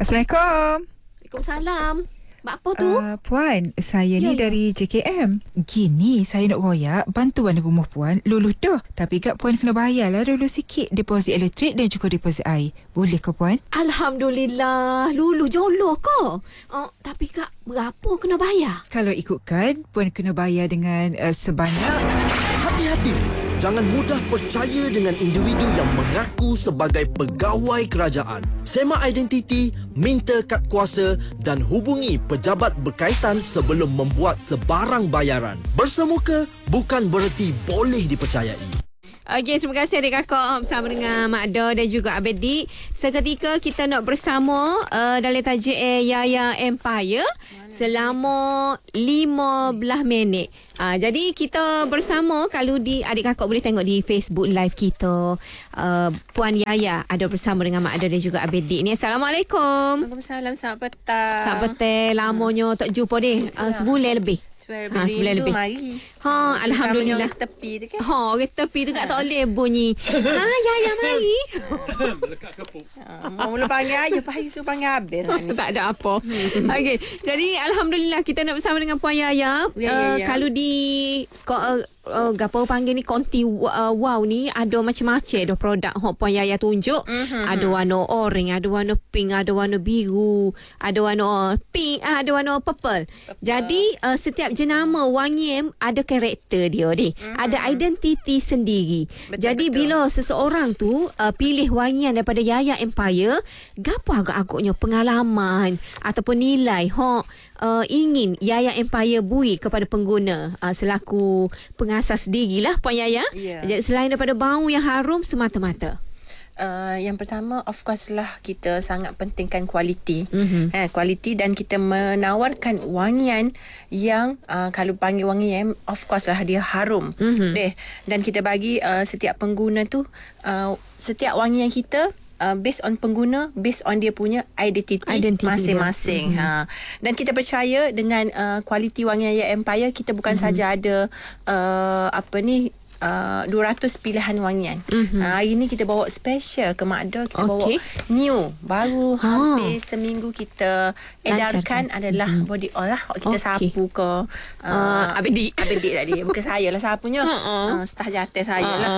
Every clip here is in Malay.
Assalamualaikum. Waalaikumsalam. Mak apa tu? Puan, saya ni dari JKM. Gini, saya nak royak bantuan rumah Puan luluh dah. Tapi kat Puan kena bayarlah dulu sikit deposit elektrik dan juga deposit air. Boleh ke Puan? Alhamdulillah. Lulu joloh ke? Tapi Kak, berapa kena bayar? Kalau ikutkan, Puan kena bayar dengan sebanyak... Hati-hati. Jangan mudah percaya dengan individu yang mengaku sebagai pegawai kerajaan. Semak identiti, minta kad kuasa dan hubungi pejabat berkaitan sebelum membuat sebarang bayaran. Bersemuka bukan bererti boleh dipercayai. Okey, terima kasih adik kakak bersama dengan Mak Do dan juga Abedi. Seketika kita nak bersama dalam tajuk Yaya Empire selama 15 minit. Jadi kita bersama, kalau adik kakak boleh tengok di Facebook live kita, Puan Yaya ada bersama dengan Mak Do dan juga Abedi ni. Assalamualaikum. Waalaikumsalam. Selamat petang. Selamat petang. Lamanya tak jumpa deh. Sebulan lebih. Sebulan lebih. Mari. Alhamdulillah. Orang tepi tu kan. Orang tepi tu tak boleh bunyi. Yaya mari. Melekat kepuk. Mula panggil aja, pahit suruh panggil habis. Tak ada apa. Okey. Jadi alhamdulillah kita nak bersama dengan Puan Yaya. Ya. Kalau di gapo panggil ni konti wow ni ada macam-macam dah produk hok Puan Yaya tunjuk. Ada warna orange, ada warna pink, ada warna biru, ada warna pink, ada warna purple. Jadi setiap jenama wangian ada karakter dia ni. Ada identiti sendiri. Jadi bila seseorang tu pilih wangian daripada Yaya Empire, gapo agak-agaknya pengalaman ataupun nilai hok ingin Yaya Empire bui kepada pengguna selaku pengasas dirilah Puan Yaya. Jadi selain daripada bau yang harum semata-mata. Yang pertama, of course lah, kita sangat pentingkan kualiti. Kualiti, dan kita menawarkan wangian yang kalau panggil wangian, of course lah dia harum. Dan kita bagi setiap pengguna tu setiap wangian kita based on pengguna, based on dia punya identiti masing-masing. Dan kita percaya dengan kualiti wangian Yaya Empire, kita bukan saja ada 200 pilihan wangian. Hari ni kita bawa special ke Mak Do. Kita bawa new, baru hampir seminggu kita edarkan adalah body oil lah. Kita sapu ke Abedi tadi. Bukan saya lah sapunya, staf jatuh saya lah.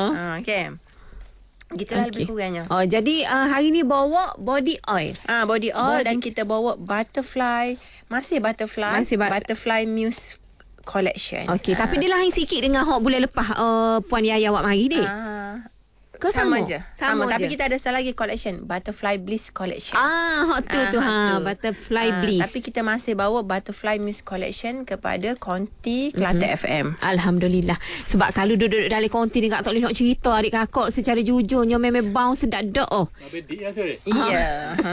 Gitulah lebih kurangnya. Jadi hari ni bawa body oil. Body oil, dan kita bawa butterfly. Masih butterfly Muse collection. Tapi dia lain sikit dengan hok bulan lepas Puan Yaya awak mari deh. Sama je. Tapi kita ada satu lagi collection, Butterfly Bliss collection. Hot tu Butterfly Bliss. Tapi kita masih bawa Butterfly Muse collection kepada konti Kelate FM. Alhamdulillah. Sebab kalau duduk dalam konti ni tak boleh nak cerita adik kakak secara jujurnya, memang bau sedap dak. Abedik lah tu. Ya.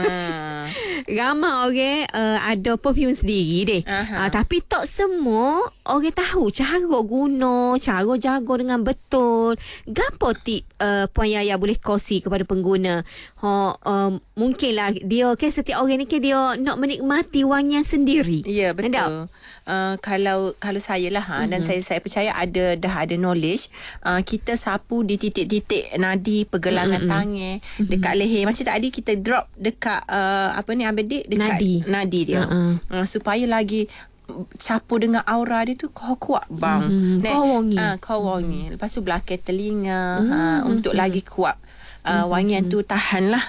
Ramai orang ada perfume sendiri deh. Tapi tak semua orang tahu cara guna, cara jaga dengan betul. Gapo tip Puan Yaya boleh kongsi kepada pengguna? Mungkinlah dia setiap orang ni dia nak menikmati wangian sendiri. Ya, betul. Kalau saya lah dan saya percaya dah ada knowledge. Kita sapu di titik-titik nadi pergelangan tangan, dekat leher. Macam tadi kita drop dekat Abedi, dekat nadi dia. Supaya lagi campur dengan aura dia tu kuat bang. Kau wangi. Lepas tu belakang telinga untuk lagi kuat wangian tu tahan lah.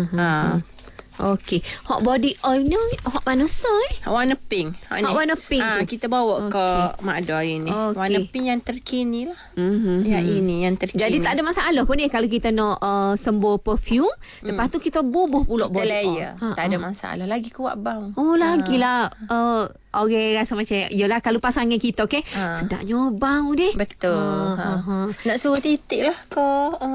Okey. Hot body oil ni hot mana soy? Warna pink. Warna pink tu. Kita bawa ke Mak Do ini. Warna pink yang terkini lah. Yang ini yang terkini. Jadi tak ada masalah pun kalau kita nak sembuh perfume. Lepas tu kita bubuh pula body layer. Tak ada masalah. Lagi kuat bang. Lagilah. Okay, rasa macam yelah kalau pasangan kita sedapnya bau deh. Betul. Nak suruh titik lah ke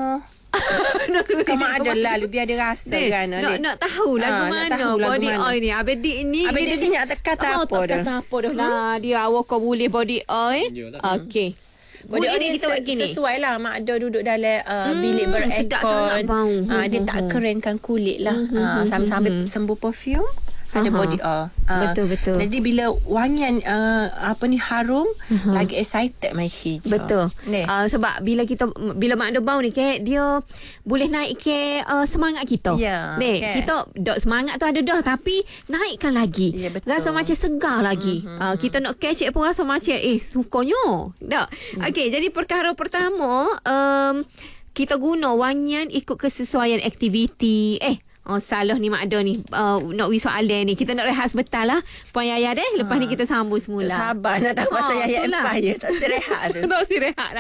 Kamu ada lah, biar dia rasa kan. Nak tahu lagu mana body oil ni. Abedi ni sini kata apa dah. Kata apa dah lah. Dia awak kau boleh body oil. Okey. Body oil ni sesuai lah Mak Do duduk dalam bilik beraircon. Dia tak keringkan kulit lah. Sambil sembuh perfume, ada body oil. Betul. Jadi bila wangian harum, lagi excited mai hijau. Betul. Ni. Sebab bila mak ada bau ni dia boleh naik semangat kita. Ya, kita dok semangat tu ada dah tapi naikkan lagi. Ya, betul. Rasa macam segar lagi. Kita nak catch pun rasa macam sukanya. Tak. Okey, jadi perkara pertama kita guna wangian ikut kesesuaian aktiviti. Salah ni mak ada ni nak wi soalan ni. Kita nak rehat sebentar lah Puan Yaya deh. Lepas ni kita sambung semula. Tak sabar nak tahu pasal Yaya Empire. Tak serehat tu. Tak si rehat dah.